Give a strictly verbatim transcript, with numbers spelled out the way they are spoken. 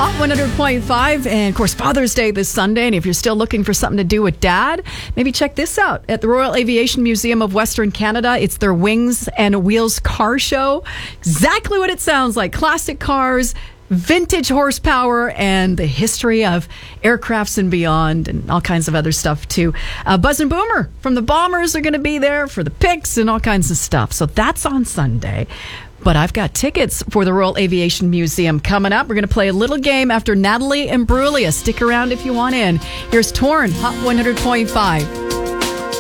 Hot one hundred point five, and of course Father's Day this Sunday, and if you're still looking for something to do with Dad, maybe check this out. At the Royal Aviation Museum of Western Canada, it's their Wings and Wheels car show. Exactly what it sounds like. Classic cars, vintage horsepower, and the history of aircrafts and beyond, and all kinds of other stuff too. Uh, Buzz and Boomer from the Bombers are going to be there for the picks and all kinds of stuff. So that's on Sunday. But I've got tickets for the Royal Aviation Museum coming up. We're going to play a little game after Natalie Imbruglia. Stick around if you want in. Here's Torn, Hot one hundred point five.